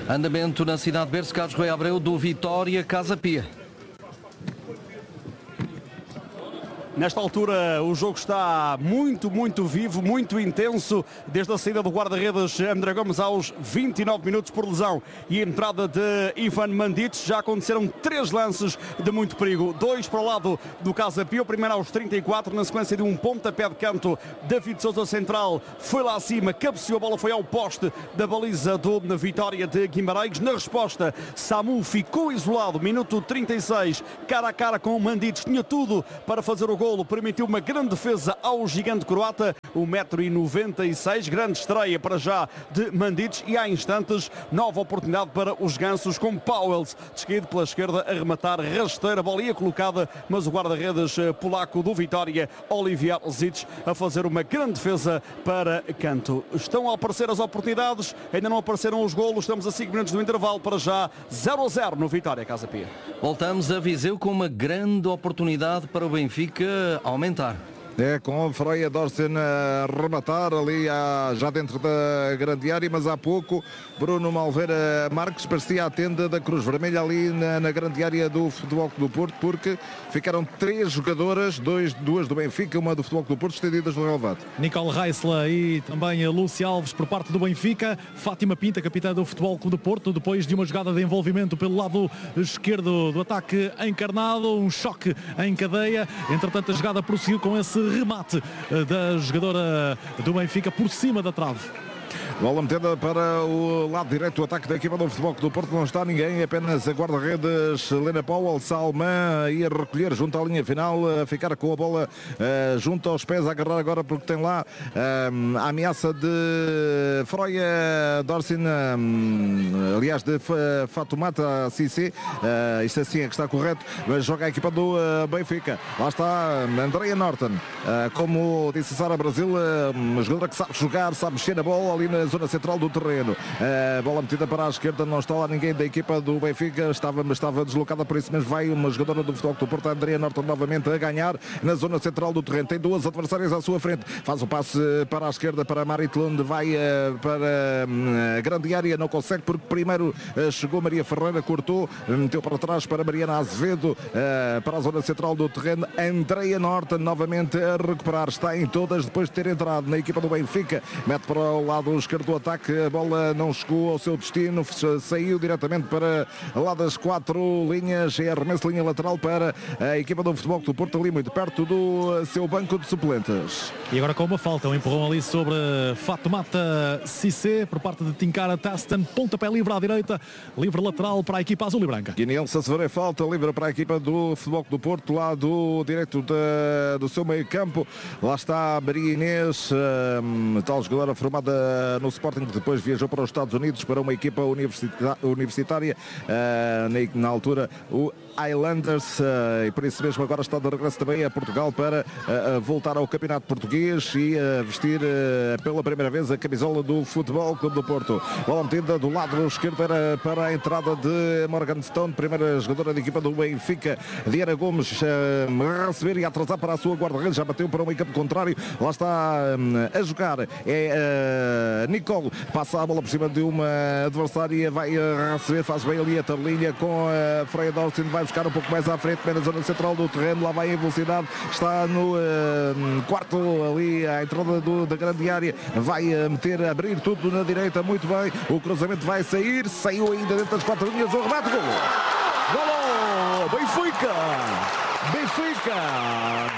Andamento na cidade de Berço, Carlos Rui Abreu, do Vitória, Casa Pia. Nesta altura o jogo está muito vivo, muito intenso, desde a saída do guarda-redes André Gomes aos 29 minutos por lesão e a entrada de Ivan Mandic. Já aconteceram 3 lances de muito perigo, 2 para o lado do Casa Pia, o primeiro aos 34, na sequência de um pontapé de canto. David Sousa, central, foi lá acima, cabeceou, a bola foi ao poste da baliza do Vitória de Guimarães. Na resposta, Samu ficou isolado, minuto 36, cara a cara com o Mandic, tinha tudo para fazer o golo, permitiu uma grande defesa ao gigante croata, 1,96 m, grande estreia para já de Mandic, e há instantes nova oportunidade para os gansos com Pauwels, descaído pela esquerda a rematar rasteira, a bola ia colocada, mas o guarda-redes polaco do Vitória, Olivier Zic, a fazer uma grande defesa para canto. Estão a aparecer as oportunidades, ainda não apareceram os golos, estamos a 5 minutos do intervalo, para já 0-0 no Vitória Casa Pia. Voltamos a Viseu com uma grande oportunidade para o Benfica aumentar. É, com a Freia Dorsen a rematar ali já dentro da grande área, mas há pouco Bruno Malveira Marques parecia a tenda da Cruz Vermelha ali na grande área do Futebol Clube do Porto, porque ficaram 3 jogadoras, 2 do Benfica, uma do Futebol Clube do Porto, estendidas no relevado. Nicole Reisla e também a Lúcia Alves por parte do Benfica. Fátima Pinta, capitã do Futebol Clube do Porto, depois de uma jogada de envolvimento pelo lado esquerdo do ataque encarnado, um choque em cadeia. Entretanto, a jogada prosseguiu com esse remate da jogadora do Benfica por cima da trave. Bola metida para o lado direito do ataque da equipa do Futebol Clube do Porto. Não está ninguém, apenas a guarda-redes Helena Powell. Salman a ir recolher junto à linha final, a ficar com a bola junto aos pés, a agarrar agora porque tem lá a ameaça de Freia Dorsin, aliás de Fatoumata Cissé, isto assim é que está correto, mas joga a equipa do Benfica. Lá está Andrea Norton, como disse Sara Brasil, uma jogadora que sabe jogar, sabe mexer na bola ali na zona central do terreno. Bola metida para a esquerda, não está lá ninguém da equipa do Benfica, estava deslocada, por isso mesmo vai uma jogadora do Futebol Clube do Porto, Andrea Norton, novamente a ganhar na zona central do terreno. Tem 2 adversárias à sua frente, faz o passe para a esquerda para Maritlund, vai para a grande área, não consegue porque primeiro chegou Maria Ferreira, cortou, meteu para trás para Mariana Azevedo, para a zona central do terreno. Andrea Norton novamente a recuperar, está em todas depois de ter entrado na equipa do Benfica, mete para o lado esquerdo do ataque, a bola não chegou ao seu destino, saiu diretamente para lá das 4 linhas, é arremesso de linha lateral para a equipa do Futebol Clube do Porto, ali muito perto do seu banco de suplentes. E agora com uma falta, um empurrão ali sobre Fatoumata Cissé por parte de Tinkara Tastan, pontapé livre à direita, livre lateral para a equipa azul e branca. Guineense a falta livre para a equipa do Futebol Clube do Porto, lá do direito do seu meio campo. Lá está Maria Inês, tal jogadora formada no Sporting, que depois viajou para os Estados Unidos para uma equipa universitária, na altura o Highlanders, e por isso mesmo agora está de regresso também a Portugal para voltar ao Campeonato Português e vestir pela primeira vez a camisola do Futebol Clube do Porto. Bola metida do lado esquerdo era para a entrada de Morgan Stone, primeira jogadora da equipa do Benfica. Diana Gomes a receber e a atrasar para a sua guarda-redes, já bateu para o meio campo contrário, lá está a jogar Nicole, passa a bola por cima de uma adversária, vai receber, faz bem ali a tarlinha com a Freia Dorsin, vai buscar um pouco mais à frente, na zona central do terreno, lá vai em velocidade, está no quarto ali à entrada da grande área, vai meter, abrir tudo na direita, muito bem, o cruzamento vai sair, saiu ainda dentro das 4 linhas, o remate, golo! Golo! Benfica!